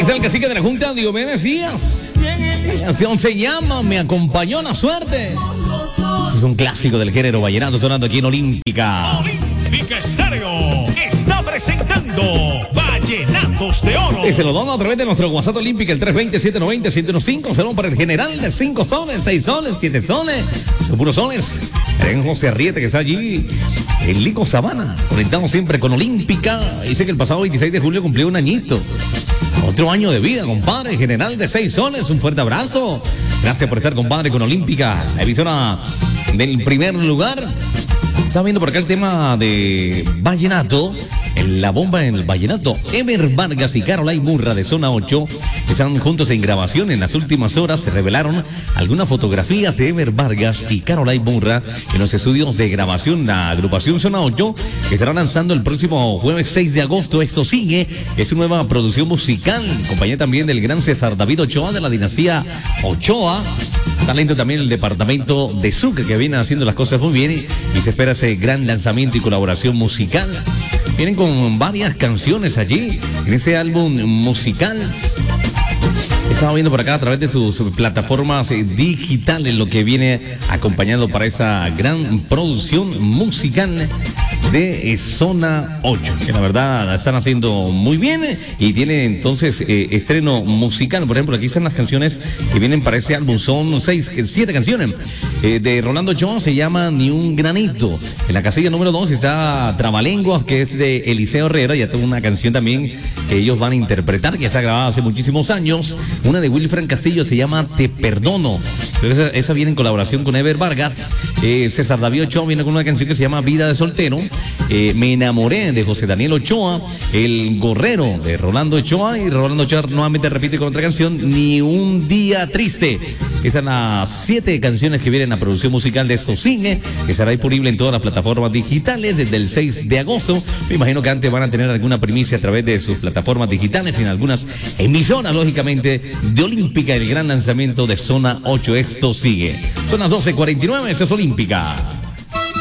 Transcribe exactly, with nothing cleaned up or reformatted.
Es el cacique de la Junta, Diomedes Díaz. La canción se llama Me acompañó la suerte. Es un clásico del género vallenato sonando aquí en Olímpica. Olímpica Estéreo está presentando Vallenatos de Oro. Y se lo damos a través de nuestro WhatsApp Olímpica, el tres dos cero, siete nueve cero, siete uno cinco. Saludos para el general de cinco soles, seis soles, siete soles. Son puros soles. En José Arriete, que está allí en Lico Sabana. Conectamos siempre con Olímpica. Dice que el pasado veintiséis de julio cumplió un añito. Otro año de vida, compadre. General de seis soles. Un fuerte abrazo. Gracias por estar, compadre, con Olímpica, la emisora del primer lugar. Estaba viendo por acá el tema de vallenato, en la bomba en el vallenato. Ever Vargas y Caroline Murra de Zona ocho están juntos en grabación. En las últimas horas se revelaron algunas fotografías de Ever Vargas y Caroline Murra en los estudios de grabación. La agrupación Zona ocho que estará lanzando el próximo jueves seis de agosto. Esto sigue, es una nueva producción musical, compañía también del gran César David Ochoa de la dinastía Ochoa. Talento también el departamento de Sucre, que viene haciendo las cosas muy bien y, y se espera ese gran lanzamiento y colaboración musical. Vienen con varias canciones allí en ese álbum musical. Estaba viendo por acá a través de sus plataformas digitales lo que viene acompañando para esa gran producción musical de Zona ocho, que la verdad la están haciendo muy bien y tiene entonces eh, estreno musical. Por ejemplo, aquí están las canciones que vienen para ese álbum. Son seis, siete canciones. Eh, de Rolando Ochoa se llama Ni un granito. En la casilla número dos está Trabalenguas, que es de Eliseo Herrera. Ya tengo una canción también que ellos van a interpretar, que está grabada hace muchísimos años. Una de Wilfran Castillo se llama Te Perdono. Pero esa, esa viene en colaboración con Ever Vargas. Eh, César David Ochoa viene con una canción que se llama Vida de Soltero. Eh, Me enamoré de José Daniel Ochoa. El Gorrero de Rolando Ochoa. Y Rolando Ochoa nuevamente repite con otra canción, Ni un día triste. Esas son las siete canciones que vienen a producción musical de Esto Sigue, que estará disponible en todas las plataformas digitales desde el seis de agosto. Me imagino que antes van a tener alguna primicia a través de sus plataformas digitales y en algunas emisoras, lógicamente, de Olímpica, el gran lanzamiento de Zona ocho. Esto Sigue. Son las doce cuarenta y nueve, eso es Olímpica.